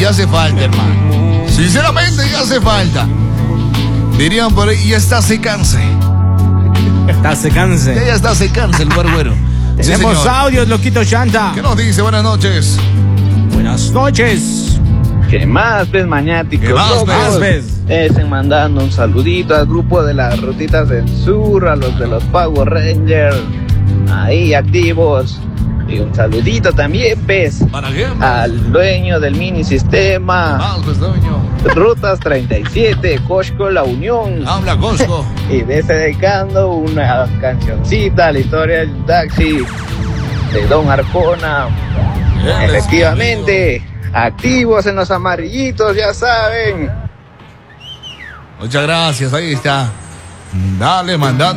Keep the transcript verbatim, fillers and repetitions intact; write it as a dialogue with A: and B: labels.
A: ya hace falta, hermano. Sinceramente, ya hace falta. Dirían por ahí, ya está secándose.
B: Está secándose.
A: Ya, ya está secándose el barbero.
B: Tenemos
A: sí,
B: audios, loquito Chanta.
A: ¿Qué nos dice? Buenas noches.
B: Buenas noches.
C: ¿Qué más ves, maniáticos?
A: ¿Qué más
B: Más ves.
C: Estén mandando un saludito al grupo de las Rutitas del Sur, a los de los Power Rangers, ahí activos. Y un saludito también, pues,
A: ¿Para qué?
C: al dueño del mini sistema,
A: Más, pues, dueño.
C: Rutas treinta y siete, Costco La Unión.
A: Habla, Costco.
C: Y ves dedicando una cancioncita a la historia del taxi de Don Arjona. Efectivamente, activos en los amarillitos, ya saben.
A: Muchas gracias, ahí está. Dale, mandando.